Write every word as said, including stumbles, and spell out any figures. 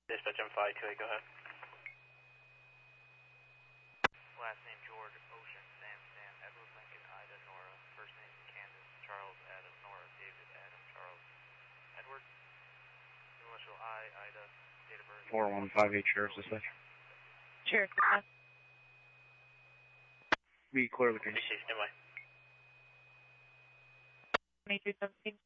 Dispatch M five two eight, go ahead. Last name George, Ocean, Sam, Sam, Edward, Lincoln, Ida, Nora. First name Candace, Charles, Adam, Nora, David, Adam, Charles, Edward. Initial I, Ida, date of birth. four one five eight, Sheriff's Dispatch. Sheriff Dispatch. We clearly can. Stand by. twenty-two seventeen.